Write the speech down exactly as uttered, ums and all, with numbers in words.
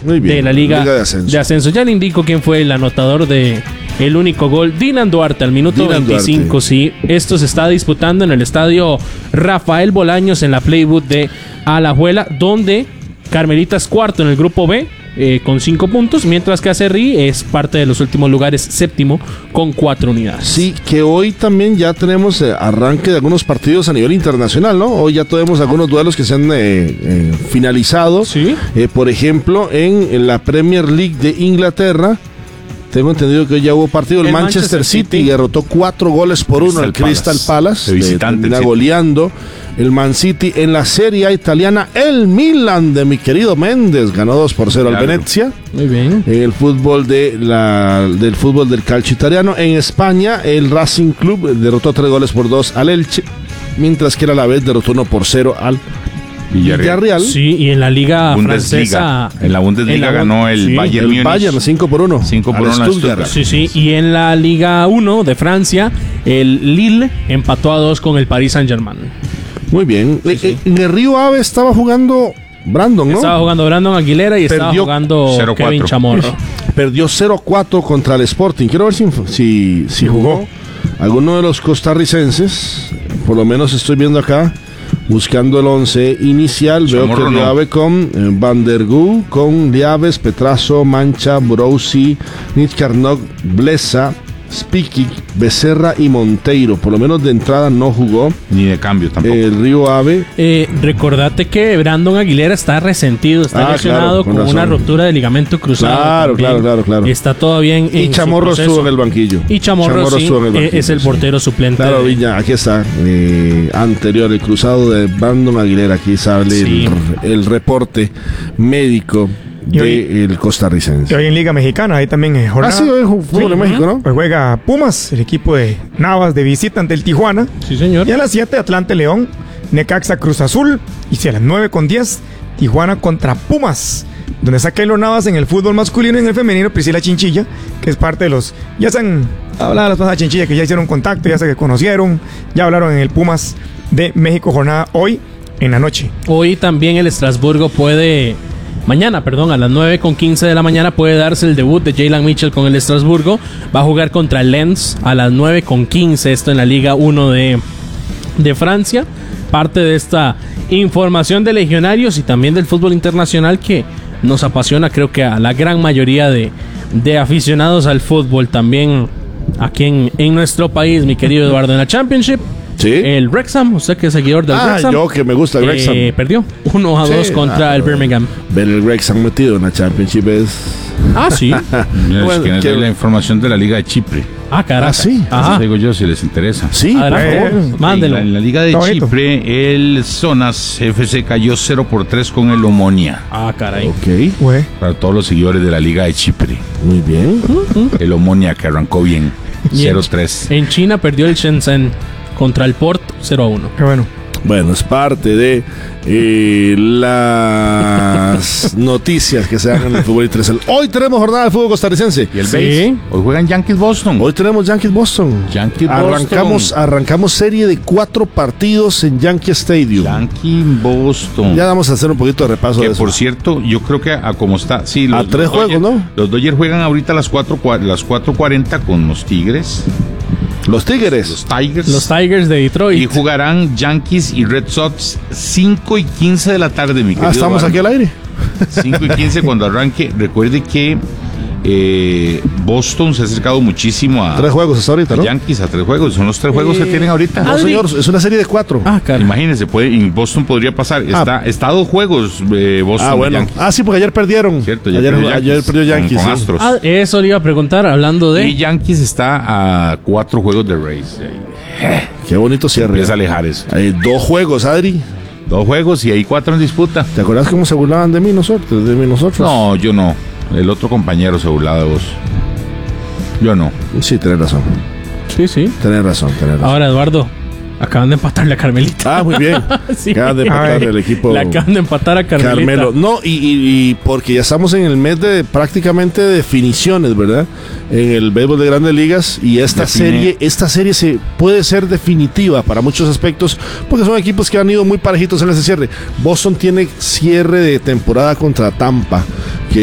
Muy bien, de la Liga, Liga de, ascenso. de Ascenso. Ya le indico quién fue el anotador de el único gol. Dylan Duarte al minuto Dylan veinticinco. Duarte. Sí, esto se está disputando en el estadio Rafael Bolaños en la Playbook de Alajuela, donde Carmelita es cuarto en el grupo B. Eh, con cinco puntos, mientras que Acerrí es parte de los últimos lugares, séptimo con cuatro unidades. Sí, que hoy también ya tenemos eh, arranque de algunos partidos a nivel internacional, ¿no? Hoy ya tenemos algunos duelos que se han eh, eh, finalizado. Sí. Eh, por ejemplo, en, en la Premier League de Inglaterra, tengo entendido que hoy ya hubo partido. El, El Manchester, Manchester City, City derrotó cuatro goles por uno al Crystal Palace. De visitante, termina sí. goleando. El Man City en la Serie A italiana. El Milan de mi querido Méndez ganó dos por cero al Claro. Venezia. Muy bien. En el fútbol de la, del fútbol del calcio italiano. En España, el Racing Club derrotó tres goles por dos al Elche, mientras que el Alavés derrotó uno por cero al Villarreal. Villarreal. Sí, y en la liga Bundesliga. francesa. En la Bundesliga en la- ganó el sí, Bayern El Múnich. Bayern cinco por uno. cinco por al uno al Stuttgart. Stuttgart. Sí, sí. Y en la Liga uno de Francia, el Lille empató a dos con el Paris Saint-Germain. Muy bien. Eh, eh, En el Río Ave estaba jugando Brandon, ¿no? Estaba jugando Brandon Aguilera y estaba Perdió jugando cero cuatro. Kevin Chamorro. Perdió cero cuatro contra el Sporting. Quiero ver si, si, si jugó alguno de los costarricenses. Por lo menos estoy viendo acá, buscando el once inicial. Veo Chamorro que no. Liave con eh, Van der Gu, con Liaves, Petrazo, Mancha, Brosi, Nitkarnok, Blesa, Spikic, Becerra y Monteiro. Por lo menos de entrada no jugó Ni de cambio tampoco. el Río Ave. Eh, recordate que Brandon Aguilera está resentido, está Ah, lesionado claro, con con razón. una ruptura de ligamento cruzado. Claro, también. claro, claro, claro. Está todavía en, Y en su Chamorro proceso. estuvo en el banquillo. Y Chamorro, sí, estuvo en el eh, banquillo, es el sí. portero suplente. Claro, de- Viña, aquí está. eh, anterior, el cruzado de Brandon Aguilera. Aquí sale Sí. el, el reporte médico Y hoy- del Y costarricense. hoy en Liga Mexicana, ahí también es Ah, jornada. sí, hoy ju- fútbol Sí, en México, ¿no? Pues juega Pumas, el equipo de Navas de visita ante el Tijuana. Sí, señor. Y a las siete, Atlante León, Necaxa Cruz Azul. Y si a las nueve con diez, Tijuana contra Pumas. Donde está Keylor Navas en el fútbol masculino y en el femenino, Priscila Chinchilla, que es parte de los. Ya se han hablado las pasadas Chinchilla, que ya hicieron contacto, ya se conocieron, ya hablaron en el Pumas de México, jornada hoy en la noche. Hoy también el Estrasburgo puede... Mañana, perdón, a las nueve con quince de la mañana puede darse el debut de Jalen Mitchell con el Estrasburgo. Va a jugar contra el Lens a las nueve con quince, esto en la Liga uno de, de Francia. Parte de esta información de legionarios y también del fútbol internacional que nos apasiona, creo que a la gran mayoría de, de aficionados al fútbol. También aquí en, en nuestro país, mi querido Eduardo, en la Championship. Sí. El Wrexham, usted que es seguidor del Ah, Wrexham. yo que me gusta el Wrexham. eh, perdió uno a dos Sí, contra ah, el Birmingham. Ver el Wrexham metido en la Championship es... Ah, sí. Es bueno, que nos que- dé la información de la Liga de Chipre. Ah, carajo. Ah, sí. Ajá. Eso digo yo, si les interesa. Sí, Adelante, por favor. Eh, mándelo. En la, en la Liga de Está bonito. Chipre, el Zonas F C cayó cero por tres con el Omonia. Ah, caray. Ok, Güey. Para todos los seguidores de la Liga de Chipre. muy bien. El Omonia que arrancó bien. Y en- cero tres. En China perdió el Shenzhen contra el Port cero a uno. Qué bueno. Bueno, es parte de eh, las noticias que se dan en el fútbol internacional. Hoy tenemos jornada de fútbol costarricense. ¿Y el Sí. base? Hoy juegan Yankees Boston. Hoy tenemos Yankees Boston. Yankees arrancamos, Boston. arrancamos serie de cuatro partidos en Yankee Stadium. Yankee Boston. Ya vamos a hacer un poquito de repaso Que de eso. por cierto, yo creo que a como está, sí, A tres juegos, ¿no? Los Dodgers juegan ahorita a las cuatro cua- las cuatro cuarenta con los Tigres, Los Tigres. los Tigers, Los Tigers de Detroit. y jugarán Yankees y Red Sox cinco y quince de la tarde, mi querido. Ah, estamos Eduardo. aquí al aire. cinco y quince cuando arranque. Recuerde que eh, Boston se ha acercado muchísimo a Tres juegos hasta ahorita, ¿no? Yankees, a tres juegos. Son los tres juegos que tienen ahorita. No, señor, es una serie de cuatro. Ah, caray. Imagínense, puede, en Boston podría pasar. Está, está a dos juegos eh, Boston Ah, bueno. Yankees. Ah, sí, porque ayer perdieron. Cierto, ya ayer, perdió ayer Yankees perdió con- Yankees. con sí. Astros. Ah, eso le iba a preguntar hablando de... Y Yankees está a cuatro juegos de Rays. Qué bonito cierre. Empieza a alejar eso. Hay dos juegos, Adri. Dos juegos y hay cuatro en disputa. ¿Te acuerdas cómo se burlaban de mí nosotros? De mí nosotros? No, yo no. El otro compañero se burlaba de vos. Yo no. Sí, tenés razón. Sí, sí. Tenés razón, tenés razón. Ahora, Eduardo, acaban de empatarle a Carmelita. Ah, muy bien. Sí. Acaban de empatar Ay, el equipo. Le acaban de empatar a Carmelita. Carmelo. No, y, y- y porque ya estamos en el mes de prácticamente de definiciones, ¿verdad? En el béisbol de Grandes Ligas. Y esta Define. serie, esta serie se puede ser definitiva para muchos aspectos, porque son equipos que han ido muy parejitos en ese cierre. Boston tiene cierre de temporada contra Tampa.